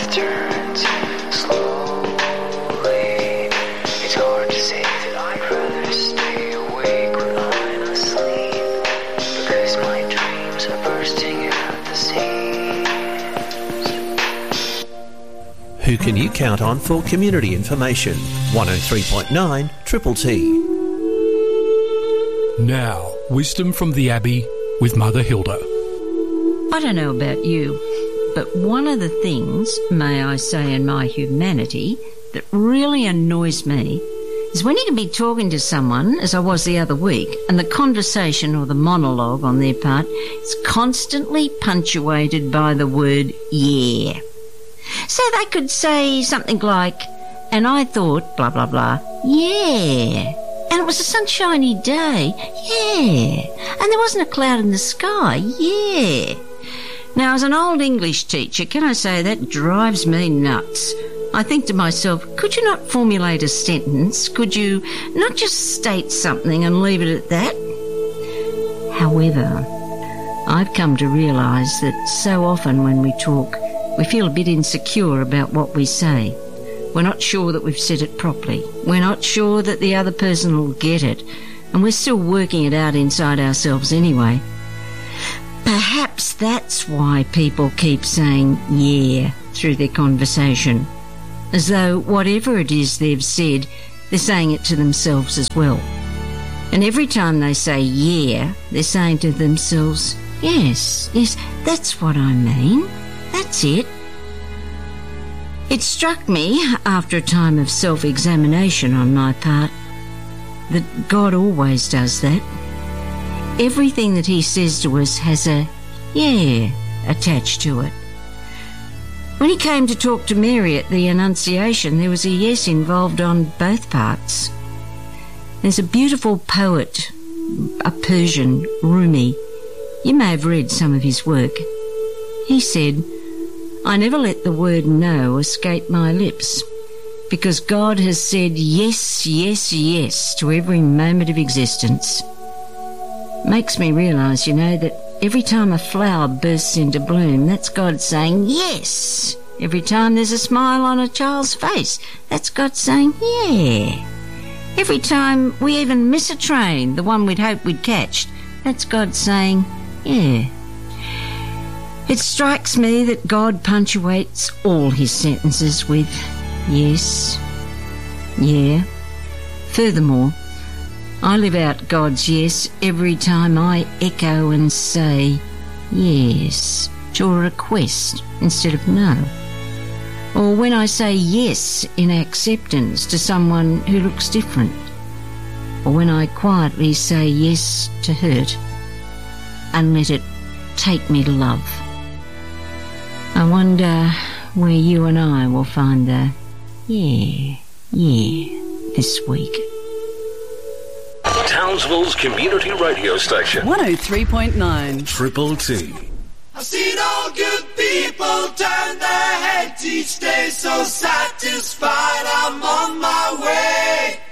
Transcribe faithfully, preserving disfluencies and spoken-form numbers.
turns slowly. It's hard to say that I'd rather stay awake when I'm asleep, because my dreams are bursting at the seams. Who can you count on for community information? one oh three point nine Triple T. Now, wisdom from the Abbey with Mother Hilda. I don't know about you, but one of the things, may I say in my humanity, that really annoys me is when you can be talking to someone, as I was the other week, and the conversation or the monologue on their part is constantly punctuated by the word yeah. So they could say something like, and I thought, blah, blah, blah, yeah. And it was a sunshiny day, yeah. And there wasn't a cloud in the sky, yeah. Now, as an old English teacher, can I say that drives me nuts? I think to myself, could you not formulate a sentence? Could you not just state something and leave it at that? However, I've come to realise that so often when we talk, we feel a bit insecure about what we say. We're not sure that we've said it properly. We're not sure that the other person will get it. And we're still working it out inside ourselves anyway. Perhaps that's why people keep saying yeah through their conversation. As though whatever it is they've said, they're saying it to themselves as well. And every time they say yeah, they're saying to themselves, yes, yes, that's what I mean. That's it. It struck me, after a time of self-examination on my part, that God always does that. Everything that he says to us has a yeah attached to it. When he came to talk to Mary at the Annunciation, there was a yes involved on both parts. There's a beautiful poet, a Persian, Rumi. You may have read some of his work. He said, I never let the word no escape my lips, because God has said yes, yes, yes to every moment of existence. Makes me realise, you know, that every time a flower bursts into bloom, that's God saying yes. Every time there's a smile on a child's face, that's God saying yeah. Every time we even miss a train, the one we'd hoped we'd catch, that's God saying yeah. It strikes me that God punctuates all his sentences with yes, yeah. Furthermore, I live out God's yes every time I echo and say yes to a request instead of no. Or when I say yes in acceptance to someone who looks different. Or when I quietly say yes to hurt and let it take me to love. I wonder where you and I will find the yeah, yeah this week. Townsville's community radio station. one oh three point nine Triple T. I've seen all good people turn their heads each day, so satisfied I'm on my way.